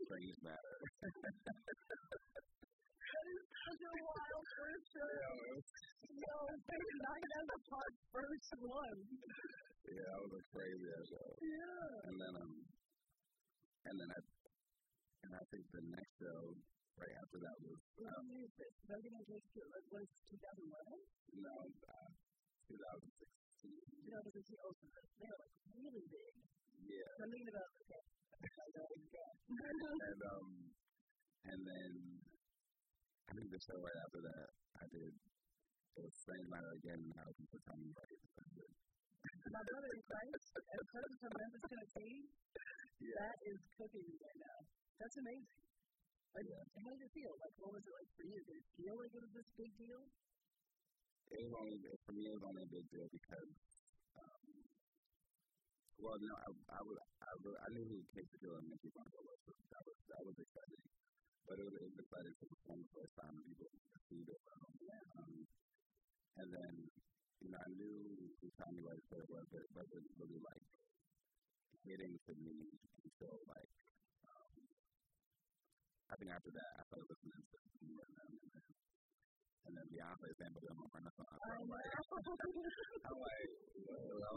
strange matter. That is such a wild first show. Yo, baby, knocking out the park first one. Yeah, that was a crazy show. Yeah. And I think the next show right after that was. What year is this? Was 2011? No, 2016. 2016. Oh, so they were like really big. Yeah. So I'm thinking about okay. And then I think the show right after that I did it was Strange Matter again and how people tell me right. My brother in Christ, as close to Memphis, Tennessee, that is cooking right now. That's amazing. Like, how did it feel? Like, what was it like for you? Did it feel like it was this big deal? For me, it was only a big deal because, I knew who Casey Gill and Nikki Bronco was, so that was exciting. But it was exciting to perform the first time and people see it. And then, I knew who Tommy Wiseau was, but it wasn't really like hitting to me until like, I think after that, I started listening to more of them. And then Beyonce saying, but I'm a renaissance. I'm like,